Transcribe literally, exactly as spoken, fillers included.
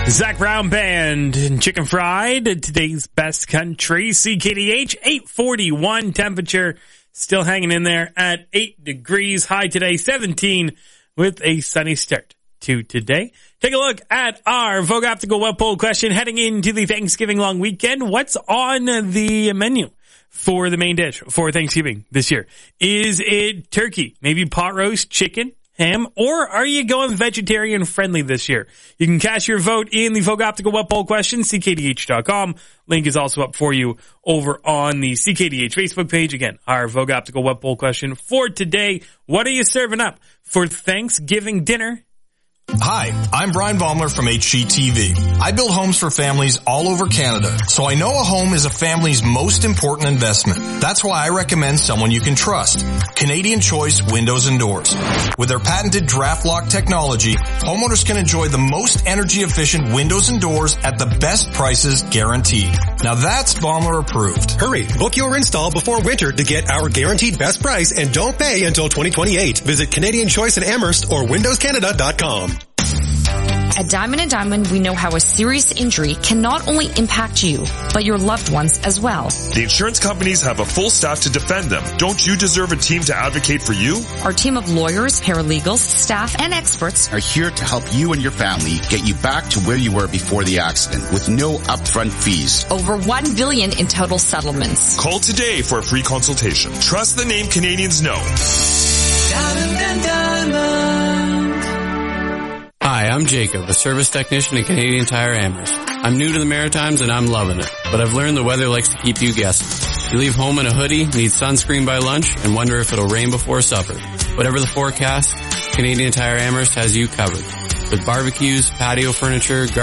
Zach Brown Band and Chicken Fried, today's best country. C K D H, eight forty-one temperature, still hanging in there at eight degrees. High today, seventeen, with a sunny start to today. Take a look at our Vogue Optical Web Poll question heading into the Thanksgiving long weekend. What's on the menu for the main dish for Thanksgiving this year? Is it turkey, maybe pot roast, chicken, ham, or are you going vegetarian friendly this year? You can cast your vote in the Vogue Optical Web Poll question, C K D H dot com. Link is also up for you over on the C K D H Facebook page. Again, our Vogue Optical Web Poll question for today. What are you serving up for Thanksgiving dinner? Hi, I'm Brian Baumler from H G T V. I build homes for families all over Canada, so I know a home is a family's most important investment. That's why I recommend someone you can trust. Canadian Choice Windows and Doors. With their patented draft lock technology, homeowners can enjoy the most energy efficient windows and doors at the best prices guaranteed. Now that's Baumler approved. Hurry, book your install before winter to get our guaranteed best price and don't pay until twenty twenty-eight. Visit Canadian Choice in Amherst or windows canada dot com. At Diamond and Diamond, we know how a serious injury can not only impact you, but your loved ones as well. The insurance companies have a full staff to defend them. Don't you deserve a team to advocate for you? Our team of lawyers, paralegals, staff, and experts are here to help you and your family get you back to where you were before the accident with no upfront fees. Over one billion dollars in total settlements. Call today for a free consultation. Trust the name Canadians know. Diamond and Diamond. Hi, I'm Jacob, a service technician at Canadian Tire Amherst. I'm new to the Maritimes and I'm loving it, but I've learned the weather likes to keep you guessing. You leave home in a hoodie, need sunscreen by lunch, and wonder if it'll rain before supper. Whatever the forecast, Canadian Tire Amherst has you covered. With barbecues, patio furniture,